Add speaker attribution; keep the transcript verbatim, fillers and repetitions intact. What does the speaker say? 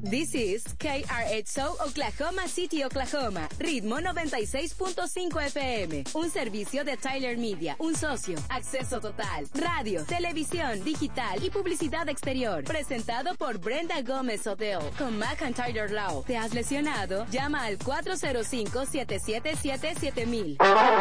Speaker 1: This is K R X O Oklahoma City, Oklahoma. Ritmo noventa y seis punto cinco F M. Un servicio de Tyler Media. Un socio. Acceso total. Radio, televisión, digital y publicidad exterior. Presentado por Brenda Gómez Odell. Con McIntyre Law. ¿Te has lesionado? Llama al cuatro cero cinco, siete siete siete, siete mil.